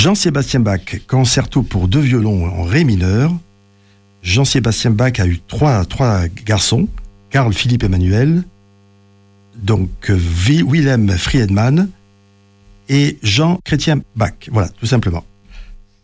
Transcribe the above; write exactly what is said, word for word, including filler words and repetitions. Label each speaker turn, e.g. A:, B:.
A: Jean-Sébastien Bach, concerto pour deux violons en ré mineur. Jean-Sébastien Bach a eu trois, trois garçons, Carl Philipp Emmanuel, donc Wilhelm Friedemann et Jean Chrétien Bach. Voilà, tout simplement.